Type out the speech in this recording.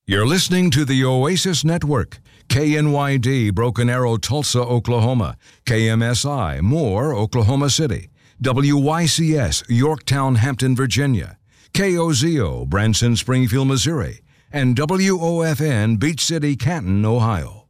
You're listening to the Oasis Network. KNYD, Broken Arrow, Tulsa, Oklahoma. KMSI, Moore, Oklahoma City. WYCS, Yorktown, Hampton, Virginia. KOZO, Branson, Springfield, Missouri. And WOFN, Beach City, Canton, Ohio.